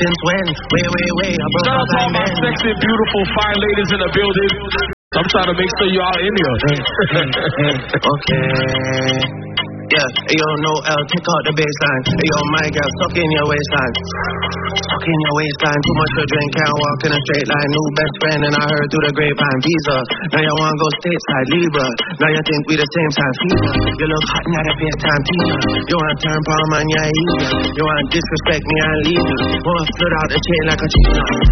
since when? Way, I broke up all my sexy, beautiful, fine ladies in the building. I'm trying to make sure you all in here. Okay. Yeah, yo, no L, take out the baseline. Yo, my girl, suck in your waistline. Suck in your waistline. Too much to drink, can't walk in a straight line. New best friend, and I heard through the grapevine. Visa, now you wanna go stateside. Libra, now you think we the same time. Fever, you look hot in that FaceTime. Teaser, you wanna turn palm on your eager. You wanna disrespect me and leave me. Wanna flood out the chain like a cheetah.